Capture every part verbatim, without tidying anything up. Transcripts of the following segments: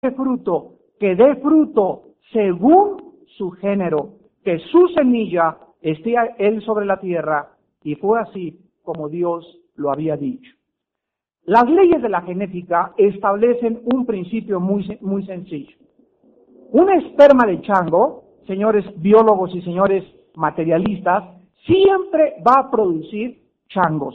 fruto, que dé fruto según su género, que su semilla esté él sobre la tierra, y fue así como Dios lo había dicho. Las leyes de la genética establecen un principio muy, muy sencillo. Un esperma de chango, señores biólogos y señores materialistas, siempre va a producir changos.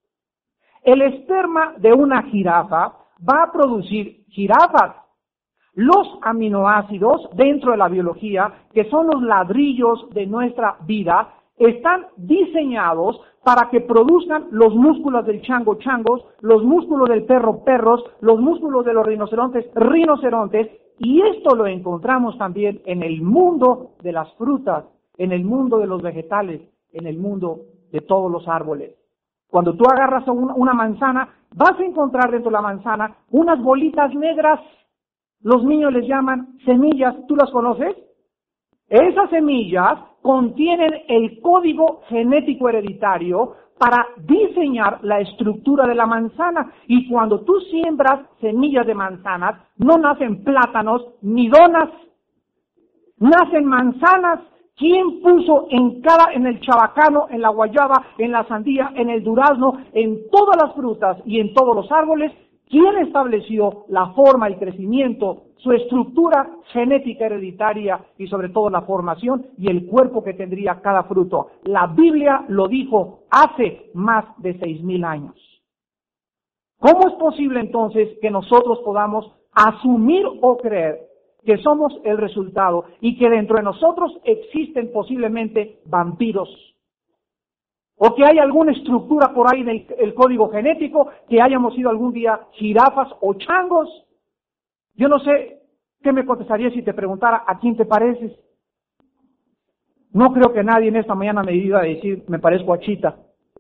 El esperma de una jirafa va a producir jirafas. Los aminoácidos dentro de la biología, que son los ladrillos de nuestra vida, están diseñados para que produzcan los músculos del chango changos, los músculos del perro perros, los músculos de los rinocerontes rinocerontes, y esto lo encontramos también en el mundo de las frutas, en el mundo de los vegetales, en el mundo de todos los árboles. Cuando tú agarras una manzana, vas a encontrar dentro de la manzana unas bolitas negras. Los niños les llaman semillas. ¿Tú las conoces? Esas semillas contienen el código genético hereditario para diseñar la estructura de la manzana. Y cuando tú siembras semillas de manzanas, no nacen plátanos ni donas, nacen manzanas. ¿Quién puso en cada, en el chabacano, en la guayaba, en la sandía, en el durazno, en todas las frutas y en todos los árboles? ¿Quién estableció la forma, el crecimiento, su estructura genética hereditaria y sobre todo la formación y el cuerpo que tendría cada fruto? La Biblia lo dijo hace más de seis mil años. ¿Cómo es posible entonces que nosotros podamos asumir o creer que somos el resultado y que dentro de nosotros existen posiblemente vampiros? O que hay alguna estructura por ahí en el, el código genético, que hayamos sido algún día jirafas o changos. Yo no sé qué me contestaría si te preguntara a quién te pareces. No creo que nadie en esta mañana me iba a decir, me parezco a Chita.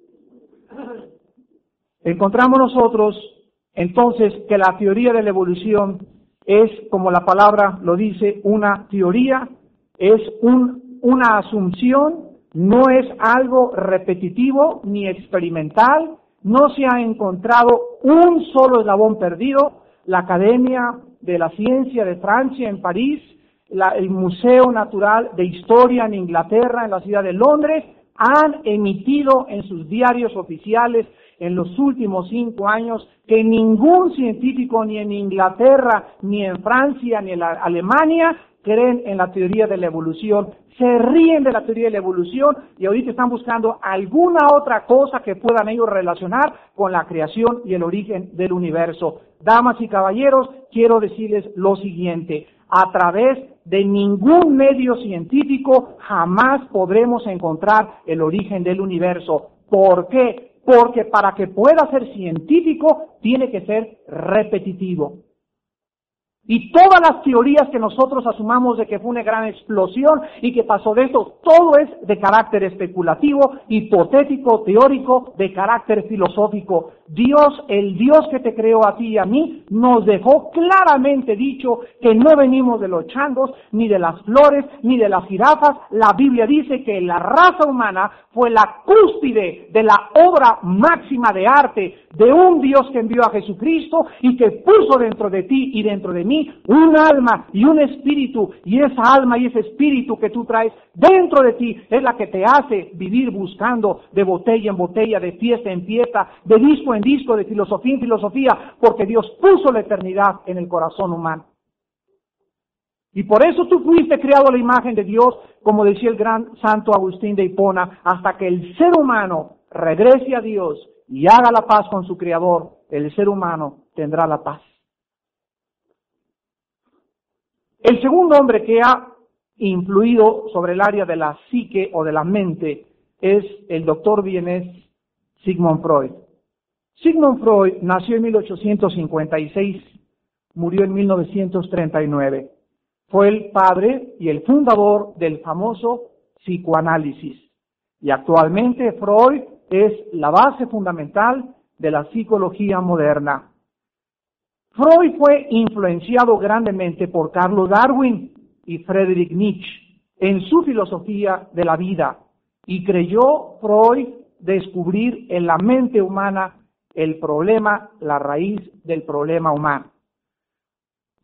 Encontramos nosotros, entonces, que la teoría de la evolución es, como la palabra lo dice, una teoría, es un, una asunción. No es algo repetitivo ni experimental, no se ha encontrado un solo eslabón perdido. La Academia de la Ciencia de Francia en París, la, el Museo Natural de Historia en Inglaterra, en la ciudad de Londres, han emitido en sus diarios oficiales en los últimos cinco años que ningún científico ni en Inglaterra, ni en Francia, ni en la Alemania creen en la teoría de la evolución. Se ríen de la teoría de la evolución y ahorita están buscando alguna otra cosa que puedan ellos relacionar con la creación y el origen del universo. Damas y caballeros, quiero decirles lo siguiente: a través de ningún medio científico jamás podremos encontrar el origen del universo. ¿Por qué? Porque para que pueda ser científico tiene que ser repetitivo. Y todas las teorías que nosotros asumamos de que fue una gran explosión y que pasó de esto, todo es de carácter especulativo, hipotético, teórico, de carácter filosófico. Dios, el Dios que te creó a ti y a mí, nos dejó claramente dicho que no venimos de los changos, ni de las flores, ni de las jirafas. La Biblia dice que la raza humana fue la cúspide de la obra máxima de arte de un Dios que envió a Jesucristo y que puso dentro de ti y dentro de mí un alma y un espíritu, y esa alma y ese espíritu que tú traes dentro de ti es la que te hace vivir buscando de botella en botella, de fiesta en fiesta, de disco en disco, de filosofía en filosofía, porque Dios puso la eternidad en el corazón humano. Y por eso tú fuiste creado a la imagen de Dios, como decía el gran santo Agustín de Hipona, hasta que el ser humano regrese a Dios y haga la paz con su Creador, el ser humano tendrá la paz. El segundo hombre que ha influido sobre el área de la psique o de la mente es el doctor vienés Sigmund Freud. Sigmund Freud nació en mil ochocientos cincuenta y seis, murió en mil novecientos treinta y nueve. Fue el padre y el fundador del famoso psicoanálisis. Y actualmente Freud es la base fundamental de la psicología moderna. Freud fue influenciado grandemente por Carlos Darwin y Friedrich Nietzsche en su filosofía de la vida, y creyó Freud descubrir en la mente humana el problema, la raíz del problema humano.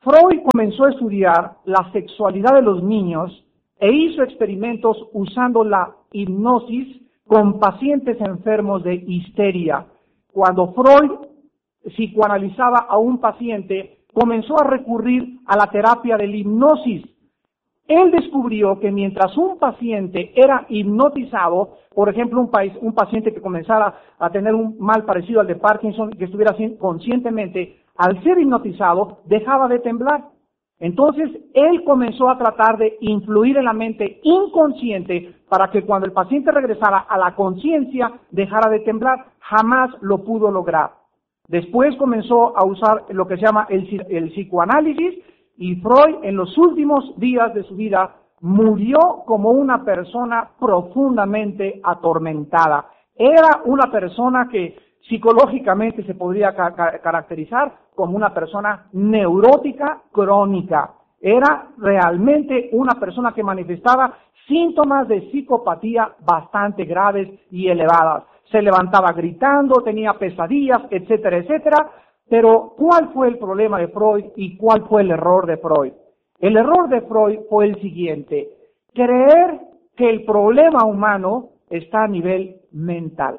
Freud comenzó a estudiar la sexualidad de los niños e hizo experimentos usando la hipnosis con pacientes enfermos de histeria. Cuando Freud psicoanalizaba a un paciente, comenzó a recurrir a la terapia de la hipnosis. Él descubrió que mientras un paciente era hipnotizado, por ejemplo, un, país, un paciente que comenzara a tener un mal parecido al de Parkinson, que estuviera conscientemente, al ser hipnotizado, dejaba de temblar. Entonces, él comenzó a tratar de influir en la mente inconsciente para que cuando el paciente regresara a la conciencia, dejara de temblar. Jamás lo pudo lograr. Después comenzó a usar lo que se llama el, el psicoanálisis, y Freud en los últimos días de su vida murió como una persona profundamente atormentada. Era una persona que psicológicamente se podría ca- ca- caracterizar como una persona neurótica crónica. Era realmente una persona que manifestaba síntomas de psicopatía bastante graves y elevadas. Se levantaba gritando, tenía pesadillas, etcétera, etcétera. Pero, ¿cuál fue el problema de Freud y cuál fue el error de Freud? El error de Freud fue el siguiente: creer que el problema humano está a nivel mental.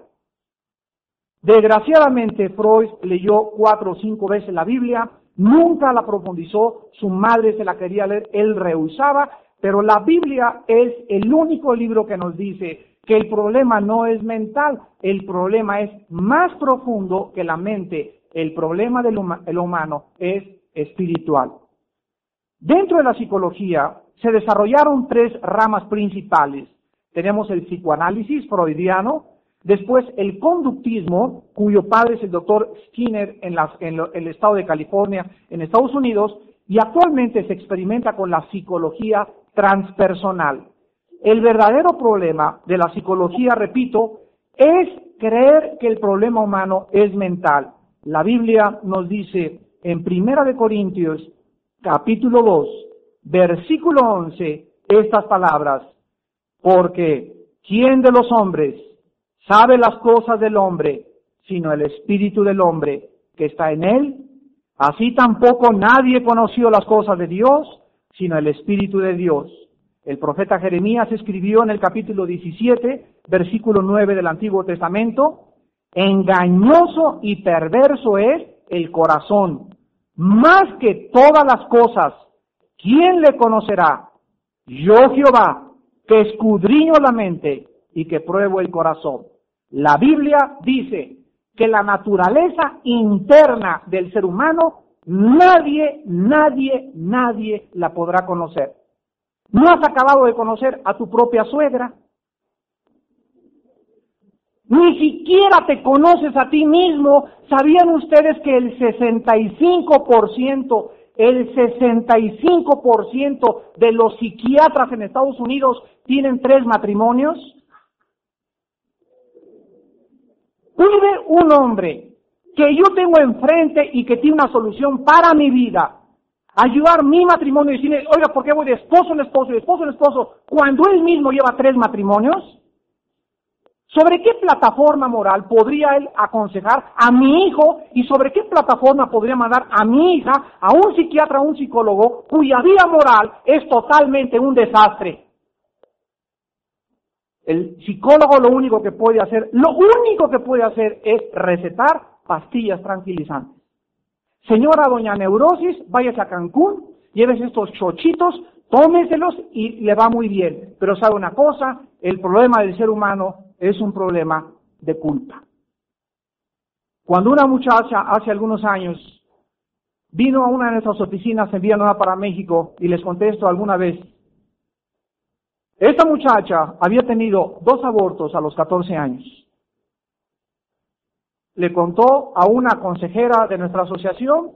Desgraciadamente, Freud leyó cuatro o cinco veces la Biblia, nunca la profundizó, su madre se la quería leer, él rehusaba, pero la Biblia es el único libro que nos dice que el problema no es mental, el problema es más profundo que la mente. El problema del huma- el humano es espiritual. Dentro de la psicología se desarrollaron tres ramas principales. Tenemos el psicoanálisis freudiano, después el conductismo, cuyo padre es el doctor Skinner en, las, en lo, el estado de California, en Estados Unidos, y actualmente se experimenta con la psicología transpersonal. El verdadero problema de la psicología, repito, es creer que el problema humano es mental. La Biblia nos dice en Primera de Corintios, capítulo dos, versículo once, estas palabras: porque ¿quién de los hombres sabe las cosas del hombre, sino el espíritu del hombre que está en él? Así tampoco nadie conoció las cosas de Dios, sino el espíritu de Dios. El profeta Jeremías escribió en el capítulo diecisiete, versículo nueve del Antiguo Testamento: engañoso y perverso es el corazón, más que todas las cosas. ¿Quién le conocerá? Yo, Jehová, que escudriño la mente y que pruebo el corazón. La Biblia dice que la naturaleza interna del ser humano, nadie, nadie, nadie la podrá conocer. ¿No has acabado de conocer a tu propia suegra? Ni siquiera te conoces a ti mismo. ¿Sabían ustedes que el sesenta y cinco por ciento, el sesenta y cinco por ciento de los psiquiatras en Estados Unidos tienen tres matrimonios? ¿Puede un hombre que yo tengo enfrente y que tiene una solución para mi vida ayudar mi matrimonio y decirle, oiga, ¿por qué voy de esposo en esposo y de esposo en esposo cuando él mismo lleva tres matrimonios? ¿Sobre qué plataforma moral podría él aconsejar a mi hijo y sobre qué plataforma podría mandar a mi hija a un psiquiatra, a un psicólogo cuya vida moral es totalmente un desastre? El psicólogo lo único que puede hacer, lo único que puede hacer es recetar pastillas tranquilizantes. Señora doña Neurosis, váyase a Cancún, llévese estos chochitos, tómeselos y le va muy bien. Pero sabe una cosa, el problema del ser humano es un problema de culpa. Cuando una muchacha hace algunos años vino a una de nuestras oficinas enviándola para México, y les contesto alguna vez, esta muchacha había tenido dos abortos a los catorce años. Le contó a una consejera de nuestra asociación,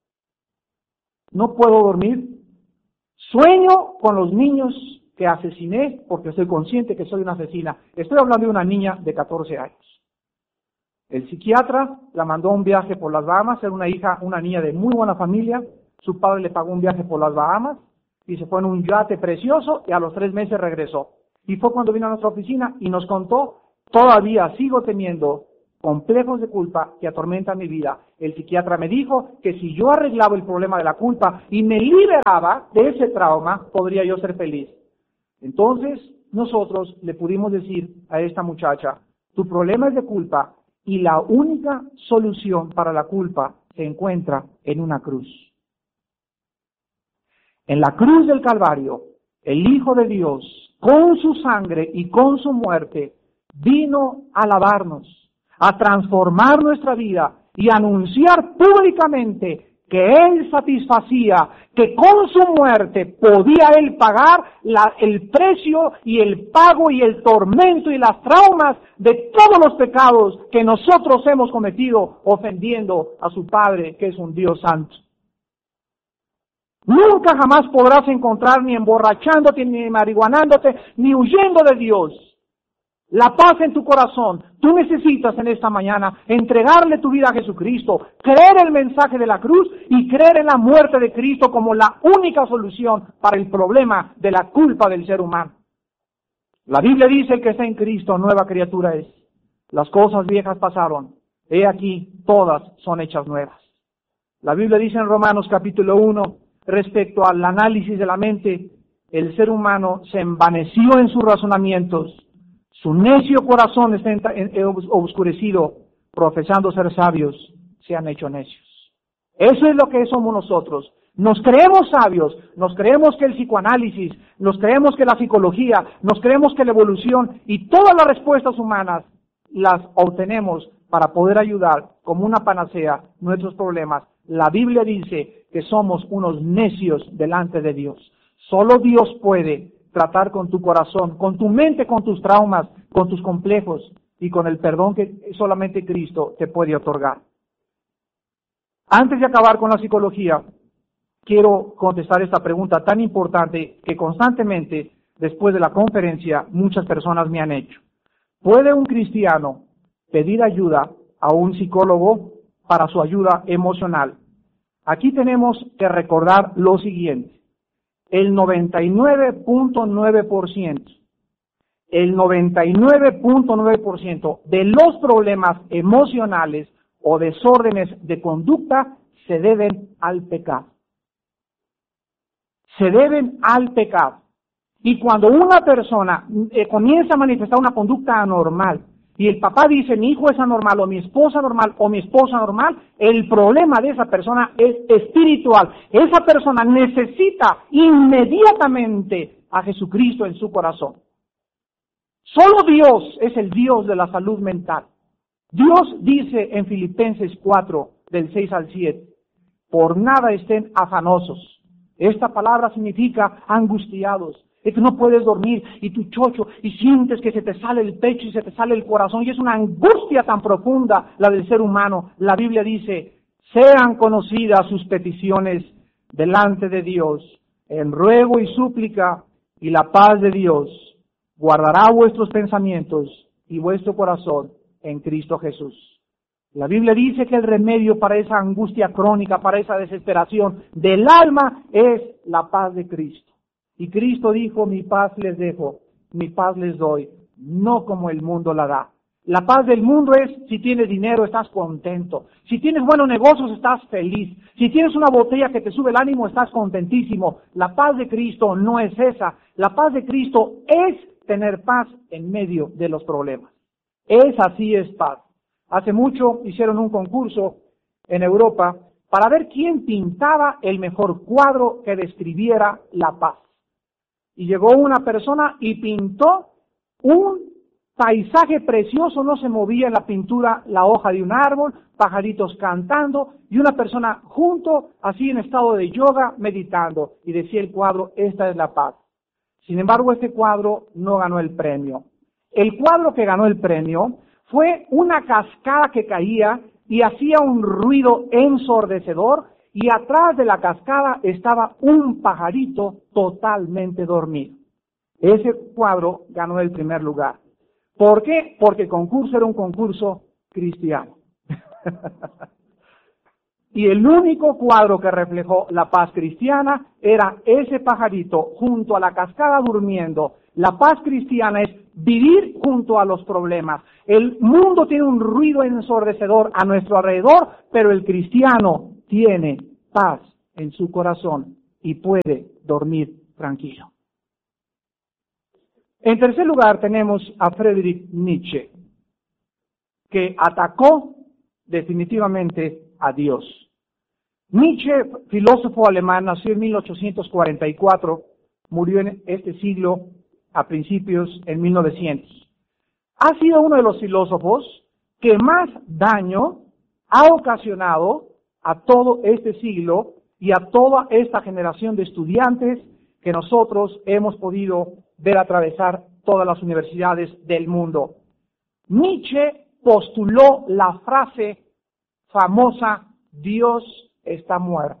no puedo dormir, sueño con los niños que asesiné porque estoy consciente que soy una asesina. Estoy hablando de una niña de catorce años. El psiquiatra la mandó a un viaje por las Bahamas, era una hija, una niña de muy buena familia, su padre le pagó un viaje por las Bahamas y se fue en un yate precioso y a los tres meses regresó. Y fue cuando vino a nuestra oficina y nos contó, todavía sigo teniendo complejos de culpa que atormentan mi vida. El psiquiatra me dijo que si yo arreglaba el problema de la culpa y me liberaba de ese trauma, podría yo ser feliz. Entonces, nosotros le pudimos decir a esta muchacha, tu problema es de culpa y la única solución para la culpa se encuentra en una cruz. En la cruz del Calvario, el Hijo de Dios, con su sangre y con su muerte, vino a lavarnos, a transformar nuestra vida y a anunciar públicamente que Él satisfacía, que con su muerte podía Él pagar la, el precio y el pago y el tormento y las traumas de todos los pecados que nosotros hemos cometido ofendiendo a su Padre, que es un Dios santo. Nunca jamás podrás encontrar ni emborrachándote, ni marihuanándote, ni huyendo de Dios la paz en tu corazón. Tú necesitas en esta mañana entregarle tu vida a Jesucristo, creer el mensaje de la cruz y creer en la muerte de Cristo como la única solución para el problema de la culpa del ser humano. La Biblia dice: el que está en Cristo, nueva criatura es. Las cosas viejas pasaron, he aquí, todas son hechas nuevas. La Biblia dice en Romanos capítulo uno, respecto al análisis de la mente, el ser humano se envaneció en sus razonamientos, su necio corazón está obscurecido, profesando ser sabios, se han hecho necios. Eso es lo que somos nosotros. Nos creemos sabios, nos creemos que el psicoanálisis, nos creemos que la psicología, nos creemos que la evolución y todas las respuestas humanas las obtenemos para poder ayudar como una panacea nuestros problemas. La Biblia dice que somos unos necios delante de Dios. Solo Dios puede tratar con tu corazón, con tu mente, con tus traumas, con tus complejos y con el perdón que solamente Cristo te puede otorgar. Antes de acabar con la psicología, quiero contestar esta pregunta tan importante que constantemente, después de la conferencia, muchas personas me han hecho. ¿Puede un cristiano pedir ayuda a un psicólogo para su ayuda emocional? Aquí tenemos que recordar lo siguiente. El noventa y nueve punto nueve por ciento, el noventa y nueve punto nueve por ciento de los problemas emocionales o desórdenes de conducta se deben al pecado. Se deben al pecado. Y cuando una persona eh, comienza a manifestar una conducta anormal, y el papá dice, mi hijo es anormal, o mi esposa anormal, o mi esposa anormal, el problema de esa persona es espiritual. Esa persona necesita inmediatamente a Jesucristo en su corazón. Solo Dios es el Dios de la salud mental. Dios dice en Filipenses cuatro, del seis al siete, por nada estén afanosos. Esta palabra significa angustiados. Es que no puedes dormir y tu chocho y sientes que se te sale el pecho y se te sale el corazón y es una angustia tan profunda la del ser humano. La Biblia dice, sean conocidas sus peticiones delante de Dios en ruego y súplica, y la paz de Dios guardará vuestros pensamientos y vuestro corazón en Cristo Jesús. La Biblia dice que el remedio para esa angustia crónica, para esa desesperación del alma es la paz de Cristo. Y Cristo dijo, mi paz les dejo, mi paz les doy, no como el mundo la da. La paz del mundo es, si tienes dinero, estás contento. Si tienes buenos negocios, estás feliz. Si tienes una botella que te sube el ánimo, estás contentísimo. La paz de Cristo no es esa. La paz de Cristo es tener paz en medio de los problemas. Es así es paz. Hace mucho hicieron un concurso en Europa para ver quién pintaba el mejor cuadro que describiera la paz. Y llegó una persona y pintó un paisaje precioso, no se movía en la pintura la hoja de un árbol, pajaritos cantando y una persona junto, así en estado de yoga, meditando. Y decía el cuadro, esta es la paz. Sin embargo, este cuadro no ganó el premio. El cuadro que ganó el premio fue una cascada que caía y hacía un ruido ensordecedor, y atrás de la cascada estaba un pajarito totalmente dormido. Ese cuadro ganó el primer lugar. ¿Por qué? Porque el concurso era un concurso cristiano. Y el único cuadro que reflejó la paz cristiana era ese pajarito junto a la cascada durmiendo, La paz cristiana es vivir junto a los problemas. El mundo tiene un ruido ensordecedor a nuestro alrededor, pero el cristiano tiene paz en su corazón y puede dormir tranquilo. En tercer lugar tenemos a Friedrich Nietzsche, que atacó definitivamente a Dios. Nietzsche, filósofo alemán, nació en mil ochocientos cuarenta y cuatro, murió en este siglo a principios en mil novecientos. Ha sido uno de los filósofos que más daño ha ocasionado a todo este siglo y a toda esta generación de estudiantes que nosotros hemos podido ver atravesar todas las universidades del mundo. Nietzsche postuló la frase famosa, Dios está muerto.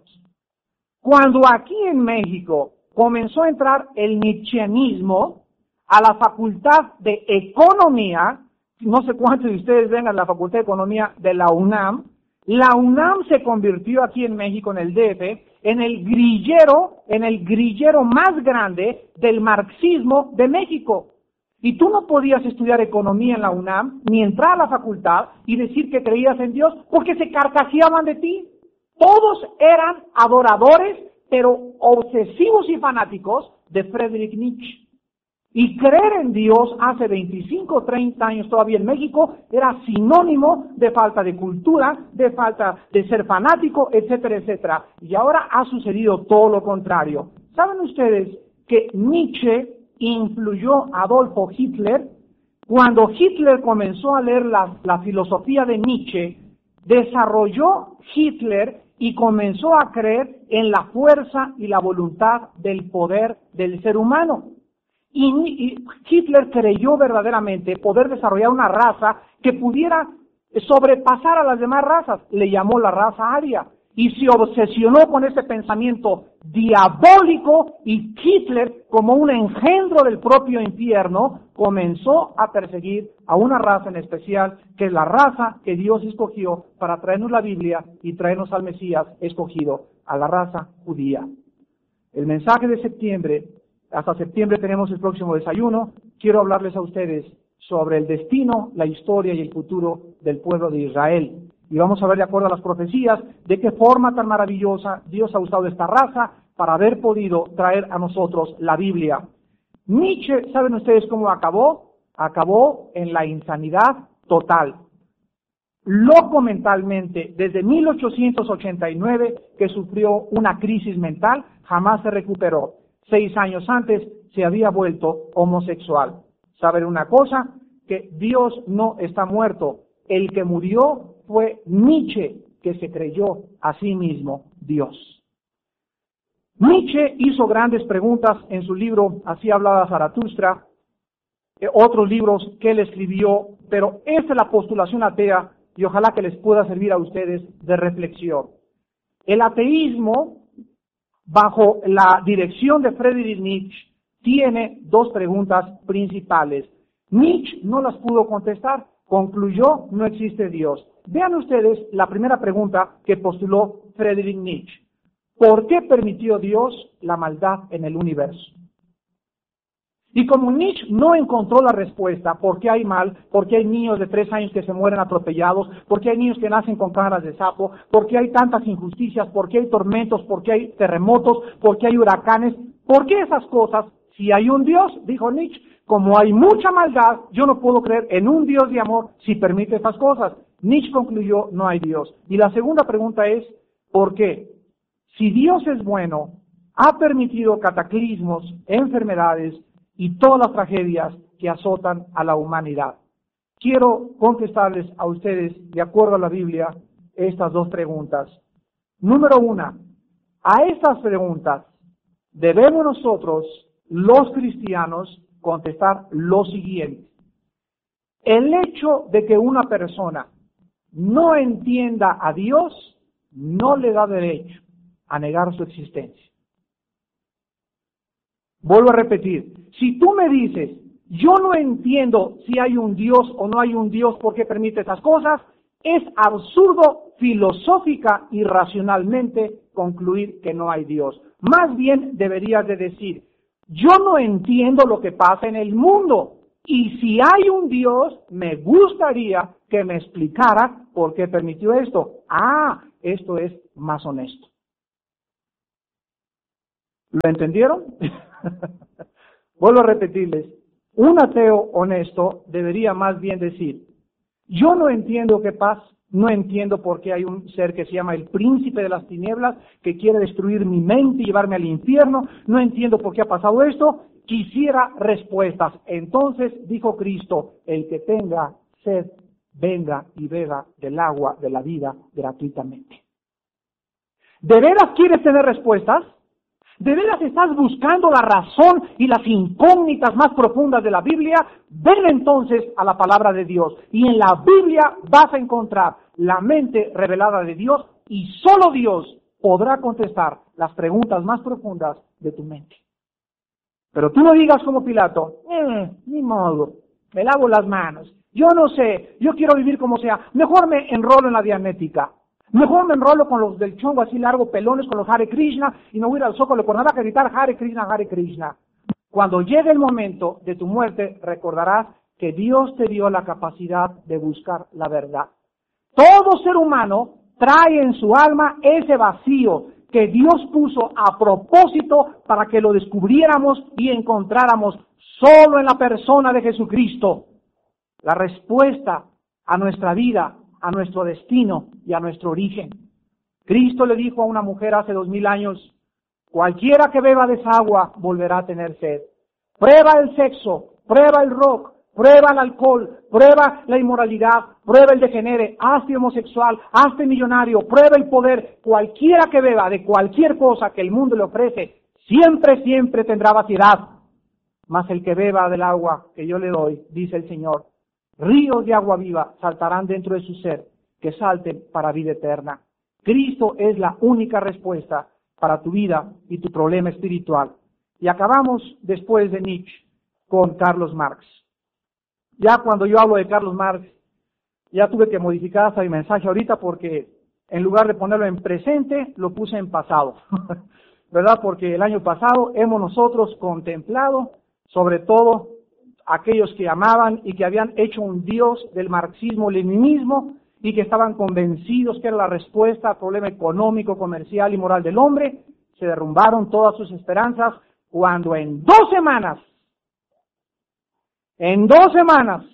Cuando aquí en México comenzó a entrar el nietzscheanismo a la Facultad de Economía, no sé cuántos de ustedes ven a la Facultad de Economía de la UNAM, la UNAM se convirtió aquí en México, en el D F, en el grillero, en el grillero más grande del marxismo de México. Y tú no podías estudiar economía en la UNAM, ni entrar a la facultad y decir que creías en Dios, porque se carcajeaban de ti. Todos eran adoradores, pero obsesivos y fanáticos de Friedrich Nietzsche. Y creer en Dios hace veinticinco o treinta años todavía en México era sinónimo de falta de cultura, de falta de ser fanático, etcétera, etcétera. Y ahora ha sucedido todo lo contrario. ¿Saben ustedes que Nietzsche influyó a Adolfo Hitler? Cuando Hitler comenzó a leer la, la filosofía de Nietzsche, desarrolló Hitler y comenzó a creer en la fuerza y la voluntad del poder del ser humano. Y, y Hitler creyó verdaderamente poder desarrollar una raza que pudiera sobrepasar a las demás razas. Le llamó la raza aria. Y se obsesionó con ese pensamiento diabólico, y Hitler, como un engendro del propio infierno, comenzó a perseguir a una raza en especial, que es la raza que Dios escogió para traernos la Biblia y traernos al Mesías escogido, a la raza judía. El mensaje de septiembre, hasta septiembre tenemos el próximo desayuno, quiero hablarles a ustedes sobre el destino, la historia y el futuro del pueblo de Israel. Y vamos a ver, de acuerdo a las profecías, de qué forma tan maravillosa Dios ha usado esta raza para haber podido traer a nosotros la Biblia. Nietzsche, ¿saben ustedes cómo acabó? Acabó en la insanidad total. Loco mentalmente, desde mil ochocientos ochenta y nueve, que sufrió una crisis mental, jamás se recuperó. Seis años antes se había vuelto homosexual. ¿Saben una cosa? Que Dios no está muerto. El que murió fue Nietzsche, que se creyó a sí mismo Dios. Nietzsche hizo grandes preguntas en su libro Así hablaba Zaratustra, eh, otros libros que él escribió, pero esta es la postulación atea y ojalá que les pueda servir a ustedes de reflexión. El ateísmo, bajo la dirección de Friedrich Nietzsche, tiene dos preguntas principales. Nietzsche no las pudo contestar. Concluyó, no existe Dios. Vean ustedes la primera pregunta que postuló Friedrich Nietzsche. ¿Por qué permitió Dios la maldad en el universo? Y como Nietzsche no encontró la respuesta, ¿por qué hay mal? ¿Por qué hay niños de tres años que se mueren atropellados? ¿Por qué hay niños que nacen con caras de sapo? ¿Por qué hay tantas injusticias? ¿Por qué hay tormentos? ¿Por qué hay terremotos? ¿Por qué hay huracanes? ¿Por qué esas cosas? Si hay un Dios, dijo Nietzsche, como hay mucha maldad, yo no puedo creer en un Dios de amor si permite esas cosas. Nietzsche concluyó, no hay Dios. Y la segunda pregunta es, ¿por qué? Si Dios es bueno, ha permitido cataclismos, enfermedades y todas las tragedias que azotan a la humanidad. Quiero contestarles a ustedes, de acuerdo a la Biblia, estas dos preguntas. Número una, a estas preguntas debemos nosotros, los cristianos, contestar lo siguiente. El hecho de que una persona no entienda a Dios no le da derecho a negar su existencia. Vuelvo a repetir, si tú me dices, yo no entiendo si hay un Dios o no hay un Dios, ¿por qué permite esas cosas? Es absurdo filosófica y racionalmente concluir que no hay Dios. Más bien deberías de decir, Yo no entiendo lo que pasa en el mundo. Y si hay un Dios, me gustaría que me explicara por qué permitió esto. Ah, esto es más honesto. ¿Lo entendieron? Vuelvo a repetirles. Un ateo honesto debería más bien decir, yo no entiendo qué pasa, no entiendo por qué hay un ser que se llama el príncipe de las tinieblas, que quiere destruir mi mente y llevarme al infierno, no entiendo por qué ha pasado esto, quisiera respuestas. Entonces dijo Cristo, el que tenga sed, venga y beba del agua de la vida gratuitamente. ¿De veras quieres tener respuestas? ¿De veras estás buscando la razón y las incógnitas más profundas de la Biblia? Ven entonces a la palabra de Dios. Y en la Biblia vas a encontrar la mente revelada de Dios y solo Dios podrá contestar las preguntas más profundas de tu mente. Pero tú no digas como Pilato, eh, ni modo, me lavo las manos. Yo no sé, yo quiero vivir como sea. Mejor me enrolo en la Dianética. Mejor me enrolo con los del chongo así largo, pelones, con los Hare Krishna, y me voy a ir al Zócalo con nada que gritar Hare Krishna, Hare Krishna. Cuando llegue el momento de tu muerte, recordarás que Dios te dio la capacidad de buscar la verdad. Todo ser humano trae en su alma ese vacío que Dios puso a propósito para que lo descubriéramos y encontráramos solo en la persona de Jesucristo la respuesta a nuestra vida, a nuestro destino y a nuestro origen. Cristo le dijo a una mujer hace dos mil años, cualquiera que beba de esa agua volverá a tener sed. Prueba el sexo, prueba el rock, prueba el alcohol, prueba la inmoralidad, prueba el degenere, hazte homosexual, hazte millonario, prueba el poder. Cualquiera que beba de cualquier cosa que el mundo le ofrece, siempre, siempre tendrá vaciedad. Mas el que beba del agua que yo le doy, dice el Señor, ríos de agua viva saltarán dentro de su ser, que salten para vida eterna. Cristo es la única respuesta para tu vida y tu problema espiritual. Y acabamos después de Nietzsche con Carlos Marx. Ya cuando yo hablo de Carlos Marx, ya tuve que modificar hasta mi mensaje ahorita porque en lugar de ponerlo en presente, lo puse en pasado. ¿Verdad? Porque el año pasado hemos nosotros contemplado, sobre todo, aquellos que amaban y que habían hecho un dios del marxismo-leninismo y que estaban convencidos que era la respuesta al problema económico, comercial y moral del hombre, se derrumbaron todas sus esperanzas cuando en dos semanas, en dos semanas,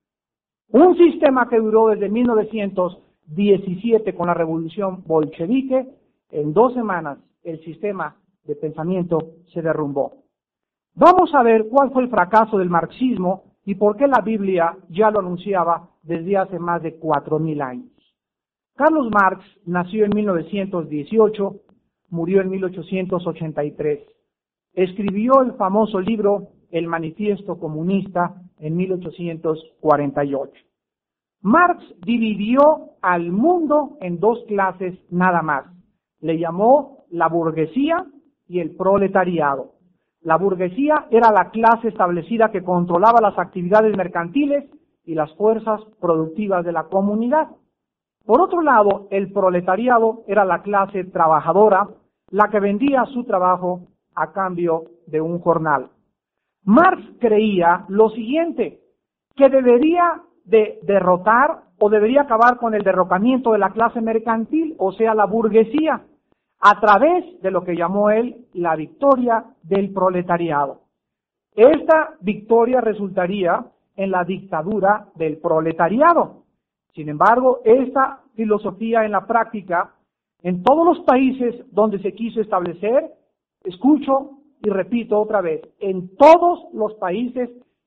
un sistema que duró desde mil novecientos diecisiete con la revolución bolchevique, en dos semanas el sistema de pensamiento se derrumbó. Vamos a ver cuál fue el fracaso del marxismo y por qué la Biblia ya lo anunciaba desde hace más de cuatro mil años. Carlos Marx nació en mil novecientos dieciocho, murió en mil ochocientos ochenta y tres. Escribió el famoso libro El Manifiesto Comunista en mil ochocientos cuarenta y ocho. Marx dividió al mundo en dos clases nada más. Le llamó la burguesía y el proletariado. La burguesía era la clase establecida que controlaba las actividades mercantiles y las fuerzas productivas de la comunidad. Por otro lado, el proletariado era la clase trabajadora, la que vendía su trabajo a cambio de un jornal. Marx creía lo siguiente, que debería de derrotar o debería acabar con el derrocamiento de la clase mercantil, o sea, la burguesía, a través de lo que llamó él la victoria del proletariado. Esta victoria resultaría en la dictadura del proletariado. Sin embargo, esta filosofía en la práctica, en todos los países donde se quiso establecer, escucho y repito otra vez, en todos los países,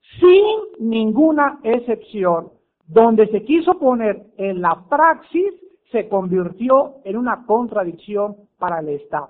sin ninguna excepción, donde se quiso poner en la praxis, se convirtió en una contradicción para el Estado.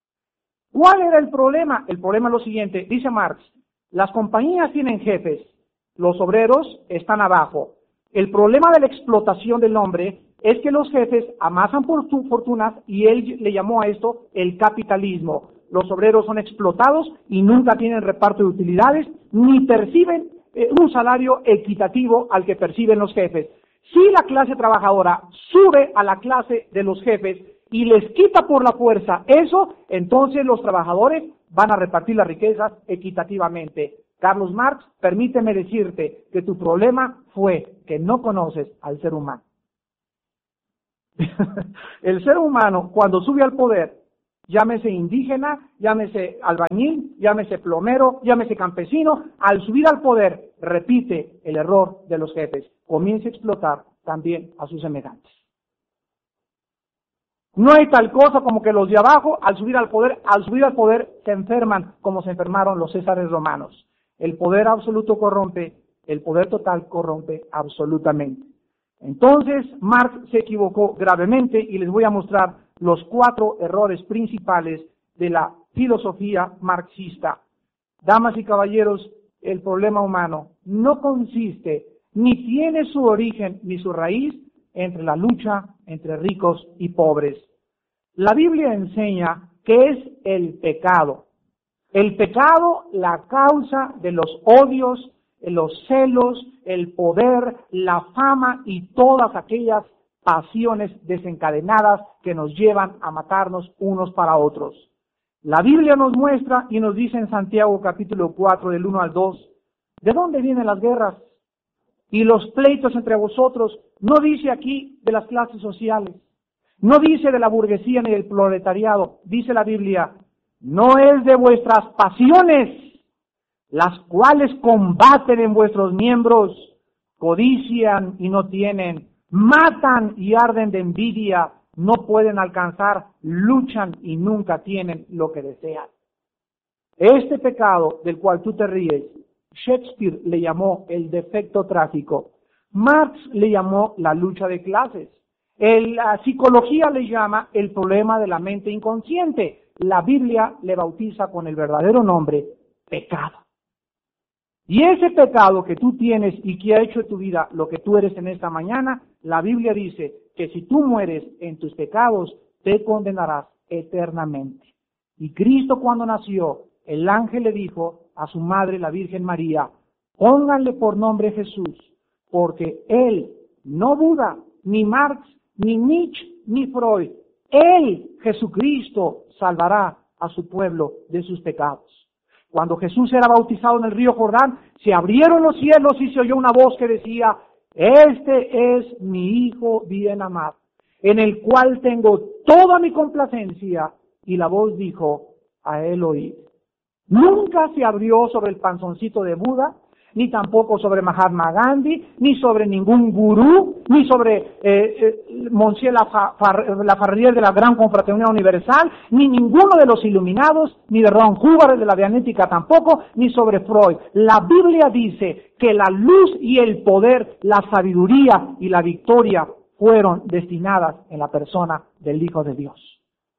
¿Cuál era el problema? El problema es lo siguiente, dice Marx, las compañías tienen jefes, los obreros están abajo. El problema de la explotación del hombre es que los jefes amasan por sus fortunas y él le llamó a esto el capitalismo. Los obreros son explotados y nunca tienen reparto de utilidades ni perciben eh, un salario equitativo al que perciben los jefes. Si la clase trabajadora sube a la clase de los jefes, y les quita por la fuerza eso, entonces los trabajadores van a repartir las riquezas equitativamente. Carlos Marx, permíteme decirte que tu problema fue que no conoces al ser humano. El ser humano, cuando sube al poder, llámese indígena, llámese albañil, llámese plomero, llámese campesino, al subir al poder, repite el error de los jefes, comienza a explotar también a sus semejantes. No hay tal cosa como que los de abajo, al subir al poder, al subir al poder, se enferman como se enfermaron los césares romanos. El poder absoluto corrompe, el poder total corrompe absolutamente. Entonces, Marx se equivocó gravemente y les voy a mostrar los cuatro errores principales de la filosofía marxista. Damas y caballeros, el problema humano no consiste, ni tiene su origen ni su raíz entre la lucha entre ricos y pobres. La Biblia enseña que es el pecado. El pecado, la causa de los odios, los celos, el poder, la fama y todas aquellas pasiones desencadenadas que nos llevan a matarnos unos para otros. La Biblia nos muestra y nos dice en Santiago capítulo cuatro del uno al dos, ¿de dónde vienen las guerras y los pleitos entre vosotros? No dice aquí de las clases sociales, no dice de la burguesía ni del proletariado, dice la Biblia, no es de vuestras pasiones, las cuales combaten en vuestros miembros, codician y no tienen, matan y arden de envidia, no pueden alcanzar, luchan y nunca tienen lo que desean. Este pecado del cual tú te ríes, Shakespeare le llamó el defecto trágico, Marx le llamó la lucha de clases, el, la psicología le llama el problema de la mente inconsciente, la Biblia le bautiza con el verdadero nombre, pecado. Y ese pecado que tú tienes y que ha hecho de tu vida lo que tú eres en esta mañana, la Biblia dice que si tú mueres en tus pecados, te condenarás eternamente. Y Cristo cuando nació, el ángel le dijo a su madre, la Virgen María, pónganle por nombre Jesús, porque él, no Buda, ni Marx, ni Nietzsche, ni Freud, él, Jesucristo, salvará a su pueblo de sus pecados. Cuando Jesús era bautizado en el río Jordán, se abrieron los cielos y se oyó una voz que decía, este es mi Hijo bien amado, en el cual tengo toda mi complacencia. Y la voz dijo, a él oíd. Nunca se abrió sobre el panzoncito de Buda, ni tampoco sobre Mahatma Gandhi, ni sobre ningún gurú, ni sobre eh, eh, Monsieur Lafarrière de la Gran Confraternidad Universal, ni ninguno de los iluminados, ni de Ron Hubbard de la Dianética tampoco, ni sobre Freud. La Biblia dice que la luz y el poder, la sabiduría y la victoria fueron destinadas en la persona del Hijo de Dios.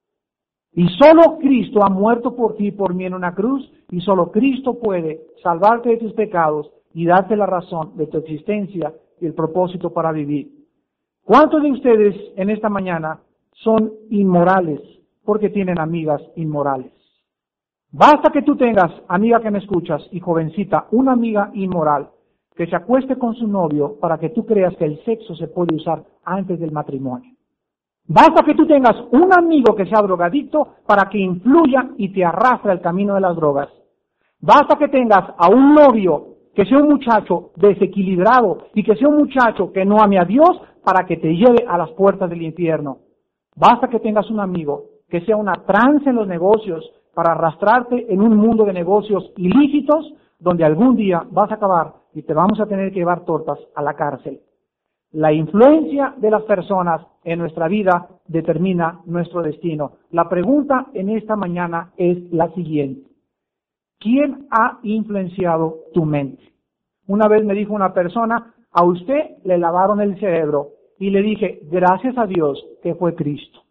Y solo Cristo ha muerto por ti y por mí en una cruz, y solo Cristo puede salvarte de tus pecados y darte la razón de tu existencia y el propósito para vivir. ¿Cuántos de ustedes en esta mañana son inmorales porque tienen amigas inmorales? Basta que tú tengas, amiga que me escuchas y jovencita, una amiga inmoral que se acueste con su novio para que tú creas que el sexo se puede usar antes del matrimonio. Basta que tú tengas un amigo que sea drogadicto para que influya y te arrastre al camino de las drogas. Basta que tengas a un novio que sea un muchacho desequilibrado y que sea un muchacho que no ame a Dios para que te lleve a las puertas del infierno. Basta que tengas un amigo que sea una trance en los negocios para arrastrarte en un mundo de negocios ilícitos donde algún día vas a acabar y te vamos a tener que llevar tortas a la cárcel. La influencia de las personas en nuestra vida determina nuestro destino. La pregunta en esta mañana es la siguiente. ¿Quién ha influenciado tu mente? Una vez me dijo una persona, a usted le lavaron el cerebro. Y le dije, gracias a Dios que fue Cristo.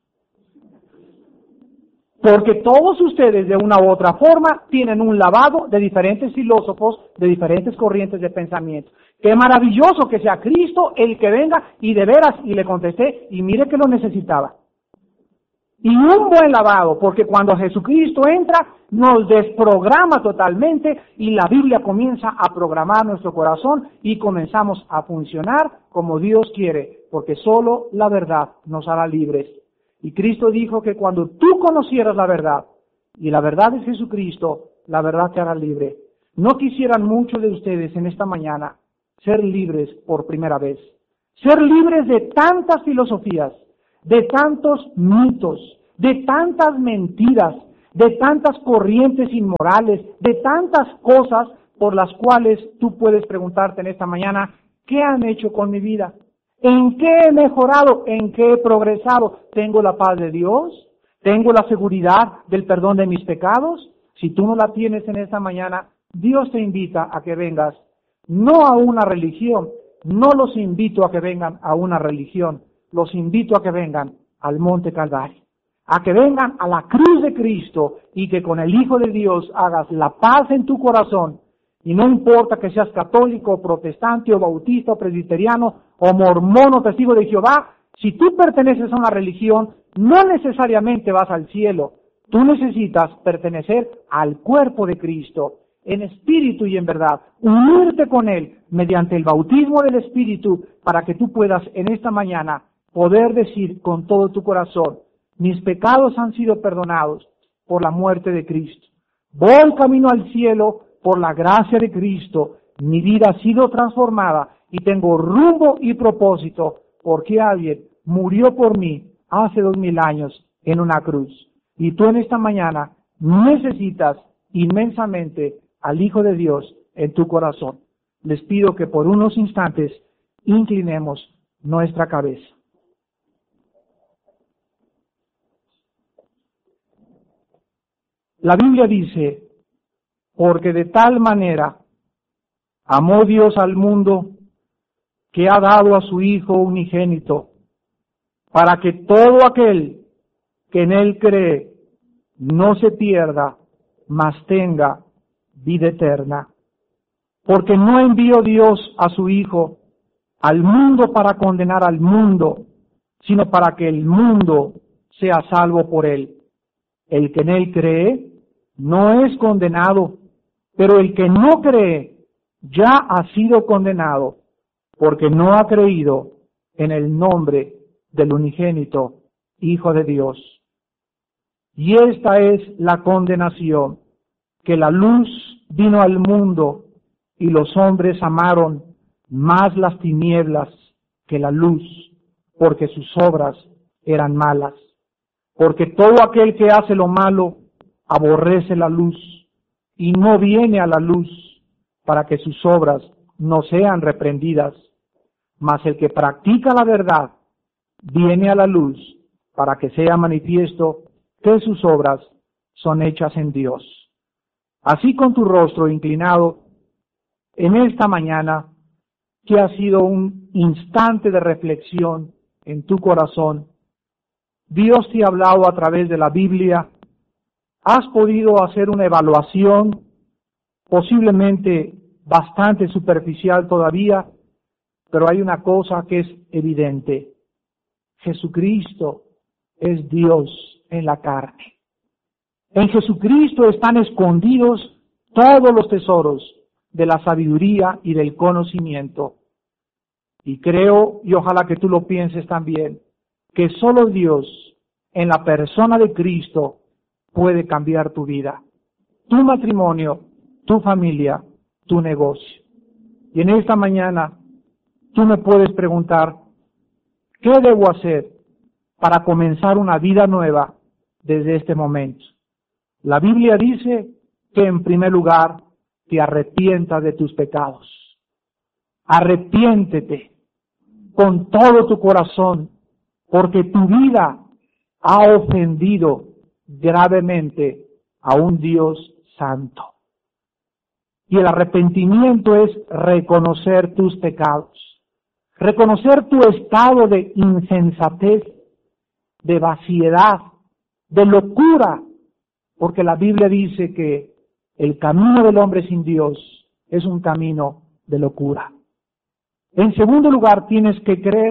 Porque todos ustedes de una u otra forma tienen un lavado de diferentes filósofos, de diferentes corrientes de pensamiento. Qué maravilloso que sea Cristo el que venga y de veras, y le contesté, y mire que lo necesitaba. Y un buen lavado, porque cuando Jesucristo entra, nos desprograma totalmente y la Biblia comienza a programar nuestro corazón y comenzamos a funcionar como Dios quiere, porque solo la verdad nos hará libres. Y Cristo dijo que cuando tú conocieras la verdad, y la verdad es Jesucristo, la verdad te hará libre. No quisieran muchos de ustedes en esta mañana ser libres por primera vez. Ser libres de tantas filosofías, de tantos mitos, de tantas mentiras, de tantas corrientes inmorales, de tantas cosas por las cuales tú puedes preguntarte en esta mañana, ¿qué han hecho con mi vida? ¿En qué he mejorado? ¿En qué he progresado? ¿Tengo la paz de Dios? ¿Tengo la seguridad del perdón de mis pecados? Si tú no la tienes en esta mañana, Dios te invita a que vengas, no a una religión, no los invito a que vengan a una religión, los invito a que vengan al Monte Calvario, a que vengan a la cruz de Cristo y que con el Hijo de Dios hagas la paz en tu corazón. Y no importa que seas católico, o protestante, o bautista, o presbiteriano, o mormón, o testigo de Jehová, si tú perteneces a una religión, no necesariamente vas al cielo. Tú necesitas pertenecer al cuerpo de Cristo, en espíritu y en verdad, unirte con Él mediante el bautismo del Espíritu, para que tú puedas en esta mañana poder decir con todo tu corazón, mis pecados han sido perdonados por la muerte de Cristo. Voy camino al cielo por la gracia de Cristo. Mi vida ha sido transformada y tengo rumbo y propósito porque alguien murió por mí hace dos mil años en una cruz. Y tú en esta mañana necesitas inmensamente al Hijo de Dios en tu corazón. Les pido que por unos instantes inclinemos nuestra cabeza. La Biblia dice, porque de tal manera amó Dios al mundo que ha dado a su Hijo unigénito, para que todo aquel que en Él cree no se pierda, mas tenga vida eterna. Porque no envió Dios a su Hijo al mundo para condenar al mundo, sino para que el mundo sea salvo por Él. El que en Él cree no es condenado, pero el que no cree ya ha sido condenado, porque no ha creído en el nombre del unigénito Hijo de Dios. Y esta es la condenación, que la luz vino al mundo y los hombres amaron más las tinieblas que la luz, porque sus obras eran malas. Porque todo aquel que hace lo malo aborrece la luz y no viene a la luz para que sus obras no sean reprendidas. Mas el que practica la verdad viene a la luz para que sea manifiesto que sus obras son hechas en Dios. Así con tu rostro inclinado, en esta mañana, que ha sido un instante de reflexión en tu corazón, Dios te ha hablado a través de la Biblia, has podido hacer una evaluación, posiblemente bastante superficial todavía, pero hay una cosa que es evidente. Jesucristo es Dios en la carne. En Jesucristo están escondidos todos los tesoros de la sabiduría y del conocimiento. Y creo, y ojalá que tú lo pienses también, que solo Dios, en la persona de Cristo, puede cambiar tu vida, tu matrimonio, tu familia, tu negocio. Y en esta mañana, tú me puedes preguntar, ¿qué debo hacer para comenzar una vida nueva desde este momento? La Biblia dice que en primer lugar te arrepientas de tus pecados. Arrepiéntete con todo tu corazón, porque tu vida ha ofendido gravemente a un Dios santo. Y el arrepentimiento es reconocer tus pecados, reconocer tu estado de insensatez, de vaciedad, de locura, porque la Biblia dice que el camino del hombre sin Dios es un camino de locura. En segundo lugar, tienes que creer,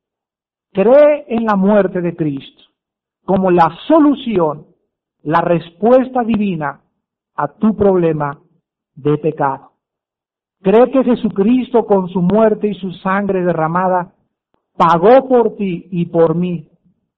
cree en la muerte de Cristo como la solución, la respuesta divina a tu problema de pecado. Cree que Jesucristo con su muerte y su sangre derramada pagó por ti y por mí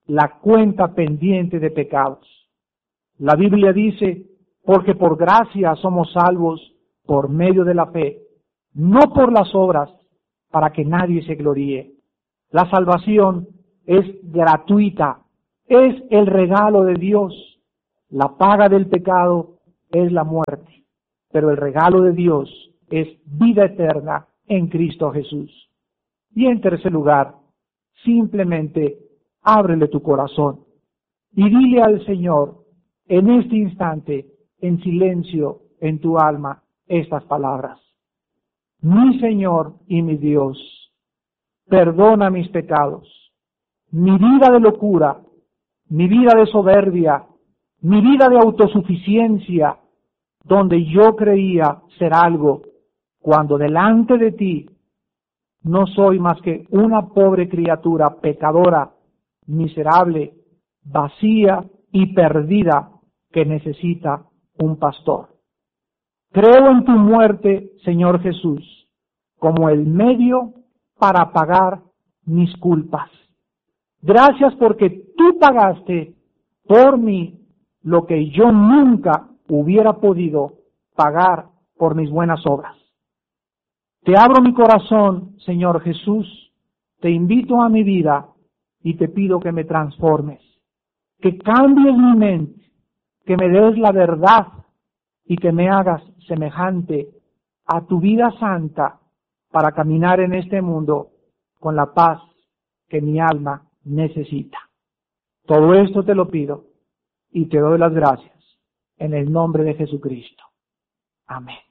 la cuenta pendiente de pecados. La Biblia dice, porque por gracia somos salvos por medio de la fe, no por las obras, para que nadie se gloríe. La salvación es gratuita, es el regalo de Dios. La paga del pecado es la muerte, pero el regalo de Dios es vida eterna en Cristo Jesús. Y en tercer lugar, simplemente ábrele tu corazón y dile al Señor en este instante, en silencio, en tu alma, estas palabras. Mi Señor y mi Dios, perdona mis pecados, mi vida de locura, mi vida de soberbia, mi vida de autosuficiencia, donde yo creía ser algo, cuando delante de ti no soy más que una pobre criatura pecadora, miserable, vacía y perdida que necesita un pastor. Creo en tu muerte, Señor Jesús, como el medio para pagar mis culpas. Gracias porque tú pagaste por mí lo que yo nunca hubiera podido pagar por mis buenas obras. Te abro mi corazón, Señor Jesús, te invito a mi vida y te pido que me transformes, que cambies mi mente, que me des la verdad y que me hagas semejante a tu vida santa para caminar en este mundo con la paz que mi alma necesita. Todo esto te lo pido y te doy las gracias en el nombre de Jesucristo. Amén.